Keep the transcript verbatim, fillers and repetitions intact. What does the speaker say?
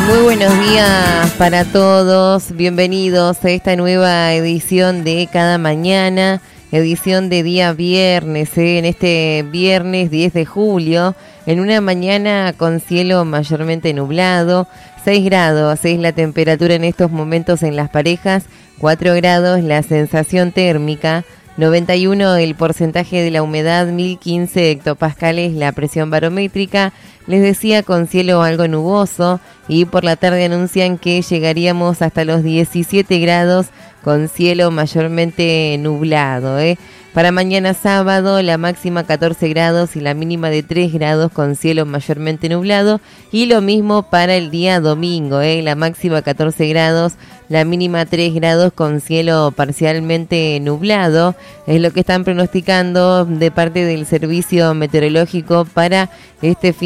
Muy buenos días para todos, bienvenidos a esta nueva edición de Cada Mañana, edición de día viernes, ¿eh? En este viernes diez de julio, en una mañana con cielo mayormente nublado, seis grados es la temperatura en estos momentos en Las Parejas, cuatro grados la sensación térmica, noventa y uno el porcentaje de la humedad, mil quince hectopascales la presión barométrica. Les decía, con cielo algo nuboso, y por la tarde anuncian que llegaríamos hasta los diecisiete grados con cielo mayormente nublado, ¿eh? Para mañana sábado la máxima catorce grados y la mínima de tres grados con cielo mayormente nublado, y lo mismo para el día domingo, ¿eh? La máxima catorce grados, la mínima tres grados con cielo parcialmente nublado. Es lo que están pronosticando de parte del servicio meteorológico para este fin